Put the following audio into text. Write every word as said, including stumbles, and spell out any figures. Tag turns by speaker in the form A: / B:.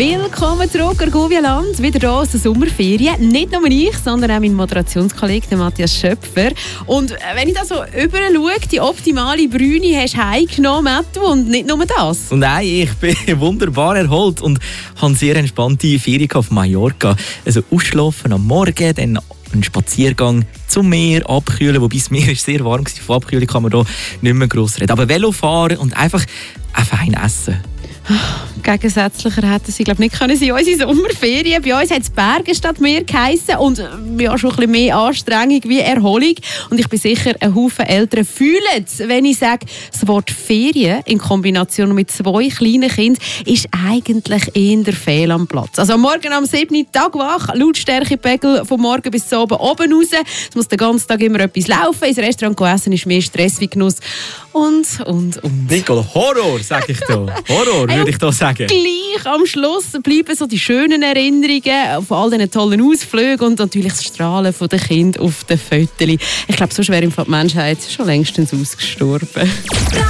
A: Willkommen zurück, Argovia-Land, wieder hier aus der Sommerferien. Nicht nur ich, sondern auch mein Moderationskollege Matthias Schöpfer. Und wenn ich da so rüber schaue, die optimale Brüne hast du heimgenommen, Mattu, und nicht nur das.
B: Und nein, ich bin wunderbar erholt und habe sehr entspannte Ferien auf Mallorca. Also ausschlafen am Morgen, dann einen Spaziergang zum Meer, abkühlen, wobei das Meer ist sehr warm war. Von Abkühlen kann man hier nicht mehr gross reden. Aber Velo fahren und einfach ein fein essen.
A: Gegensätzlicher hätten sie, glaube ich, nicht können sein. Unsere Sommerferien. Bei uns hat es Berge statt Meer geheissen und ja, schon ein bisschen mehr Anstrengung wie Erholung. Und ich bin sicher, ein Haufen Eltern fühlen es, wenn ich sage, das Wort Ferien in Kombination mit zwei kleinen Kindern ist eigentlich eher fehl am Platz. Also am Morgen am sieben Tag wach, Lautstärkepegel von morgen bis zu oben oben raus. Es muss den ganzen Tag immer etwas laufen. Ins Restaurant essen ist mehr Stress wie Genuss. Und, und, und.
B: Nicole, Horror, sage ich da. Horror, würde ich da sagen.
A: Gleich am Schluss bleiben so die schönen Erinnerungen von all diesen tollen Ausflügen und natürlich das Strahlen der Kinder auf den Fotos. Ich glaube, so schwer im Fall die Menschheit schon längstens ausgestorben.